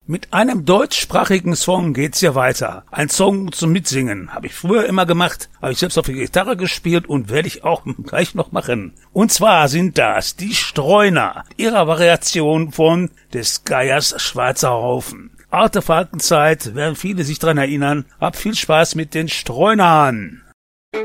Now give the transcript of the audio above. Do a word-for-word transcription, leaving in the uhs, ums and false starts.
Mit einem deutschsprachigen Song geht's ja weiter. Ein Song zum Mitsingen. Habe ich früher immer gemacht, habe ich selbst auf der Gitarre gespielt und werde ich auch gleich noch machen. Und zwar sind das die Streuner, ihrer Variation von des Geiers Schwarzer Haufen. Alte Falkenzeit, werden viele sich dran erinnern. Habt viel Spaß mit den Streunern.